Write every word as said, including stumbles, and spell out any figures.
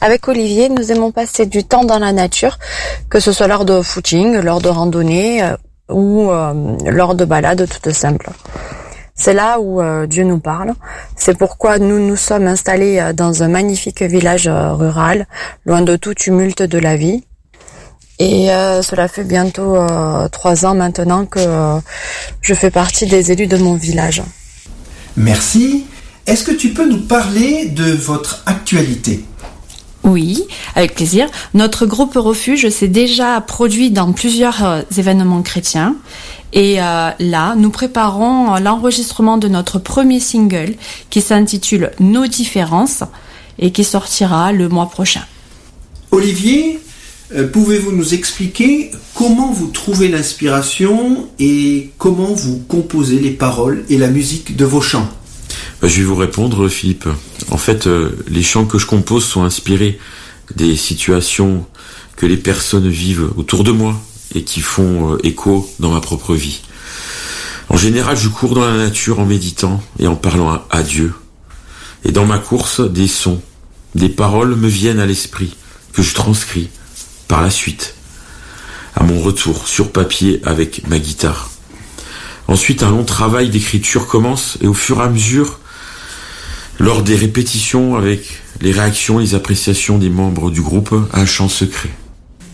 Avec Olivier, nous aimons passer du temps dans la nature, que ce soit lors de footing, lors de randonnée euh, ou euh, lors de balades toutes simples. C'est là où euh, Dieu nous parle. C'est pourquoi nous nous sommes installés euh, dans un magnifique village euh, rural, loin de tout tumulte de la vie. Et euh, cela fait bientôt euh, trois ans maintenant que euh, je fais partie des élus de mon village. Merci. Est-ce que tu peux nous parler de votre actualité ? Oui, avec plaisir. Notre groupe Refuge s'est déjà produit dans plusieurs euh, événements chrétiens. Et euh, là, nous préparons euh, l'enregistrement de notre premier single qui s'intitule « Nos différences » et qui sortira le mois prochain. Olivier, euh, pouvez-vous nous expliquer comment vous trouvez l'inspiration et comment vous composez les paroles et la musique de vos chants ? Bah, je vais vous répondre, Philippe. En fait, euh, les chants que je compose sont inspirés des situations que les personnes vivent autour de moi et qui font euh, écho dans ma propre vie. En général, je cours dans la nature en méditant et en parlant à, à Dieu. Et dans ma course, des sons, des paroles me viennent à l'esprit que je transcris par la suite, à mon retour sur papier avec ma guitare. Ensuite, un long travail d'écriture commence et au fur et à mesure, lors des répétitions avec les réactions, les appréciations des membres du groupe, un chant se crée.